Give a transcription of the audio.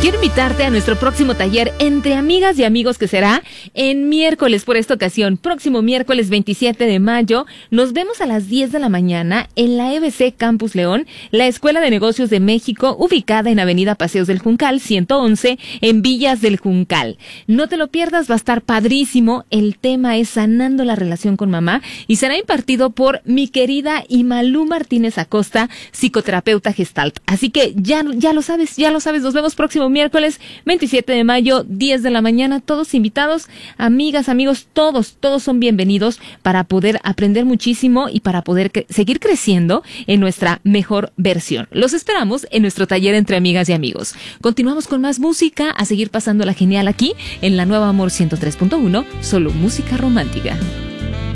quiero invitarte a nuestro próximo taller Entre Amigas y Amigos, que será en miércoles por esta ocasión. Próximo miércoles 27 de mayo. Nos vemos a las 10 de la mañana en la EBC Campus León, la Escuela de Negocios de México, ubicada en Avenida Paseos del Juncal, 111, en Villas del Juncal. No te lo pierdas, va a estar padrísimo. El tema es Sanando la Relación con Mamá y será impartido por mi querida Imalú Martínez Acosta, psicoterapeuta Gestalt. Así que ya lo sabes. Nos vemos próximo miércoles 27 de mayo, 10 de la mañana. Todos invitados, amigas, amigos, todos son bienvenidos para poder aprender muchísimo y para poder seguir creciendo en nuestra mejor versión. Los esperamos en nuestro taller Entre Amigas y Amigos. Continuamos con más música, a seguir pasándola genial aquí en la Nueva Amor 103.1, solo música romántica.